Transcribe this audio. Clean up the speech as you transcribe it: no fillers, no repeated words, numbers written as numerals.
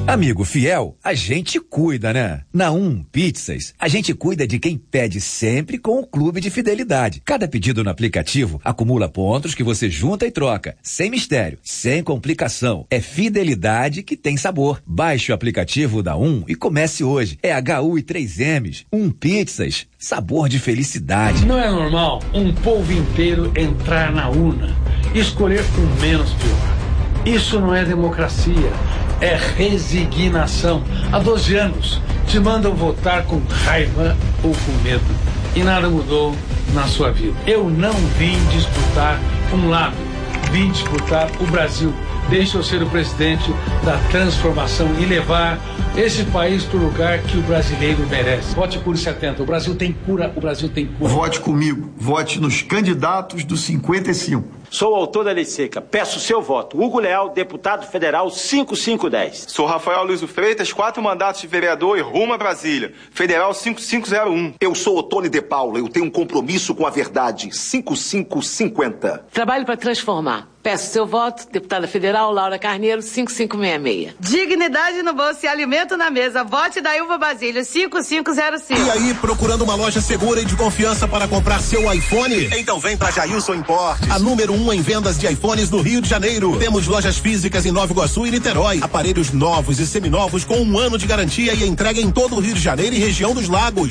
Amigo fiel, a gente cuida, né? Na Pizzas, a gente cuida de quem pede sempre com o clube de fidelidade. Cada pedido no aplicativo acumula pontos que você junta e troca. Sem mistério, sem complicação. É fidelidade que tem sabor. Baixe o aplicativo da e comece hoje. É HU e 3Ms. Pizzas, sabor de felicidade. Não é normal um povo inteiro entrar na urna e escolher o menos pior. Isso não é democracia. É resignação. Há 12 anos te mandam votar com raiva ou com medo. E nada mudou na sua vida. Eu não vim disputar um lado. Vim disputar o Brasil. Deixa eu ser o presidente da transformação e levar esse país para o lugar que o brasileiro merece. Vote por 70. O Brasil tem cura. O Brasil tem cura. Vote comigo. Vote nos candidatos do 55. Sou o autor da lei seca. Peço seu voto. Hugo Leal, deputado federal 5510. Sou Rafael Luiz Freitas, 4 mandatos de vereador e rumo a Brasília. Federal 5501. Eu sou Otone de Paula. Eu tenho um compromisso com a verdade. 5550. Trabalho para transformar. Peço seu voto, deputada federal Laura Carneiro, 5566. Dignidade no bolso e alimento na mesa. Vote da Ilva Basílio, 5505. E aí, procurando uma loja segura e de confiança para comprar seu iPhone? Então vem pra Jailson Importes, a número 1 em vendas de iPhones no Rio de Janeiro. Temos lojas físicas em Nova Iguaçu e Niterói. Aparelhos novos e seminovos com 1 ano de garantia e entrega em todo o Rio de Janeiro e região dos Lagos.